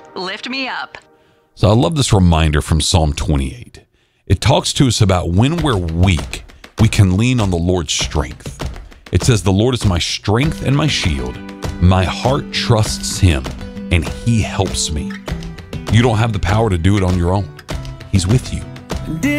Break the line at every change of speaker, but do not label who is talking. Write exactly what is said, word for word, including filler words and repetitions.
lift me up.
So I love this reminder from Psalm twenty-eight. It talks to us about when we're weak, we can lean on the Lord's strength. It says, the Lord is my strength and my shield. My heart trusts him, and he helps me. You don't have the power to do it on your own. He's with you.